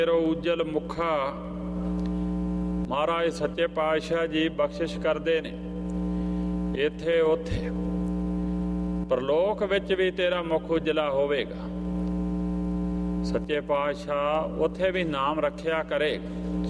ਤੇਰੋ ਉਜਲ ਮੁਖਾ ਮਹਾਰਾਜ ਸੱਚੇ ਪਾਤਸ਼ਾਹ ਜੀ ਬਖਸ਼ਿਸ਼ ਕਰਦੇ ਨੇ। ਇੱਥੇ ਉੱਥੇ ਪ੍ਰਲੋਕ ਵਿੱਚ ਵੀ ਤੇਰਾ ਮੁਖ ਉਜਲਾ ਹੋਵੇਗਾ। ਸੱਚੇ ਪਾਤਸ਼ਾਹ ਉੱਥੇ ਵੀ ਨਾਮ ਰੱਖਿਆ ਕਰੇਗਾ।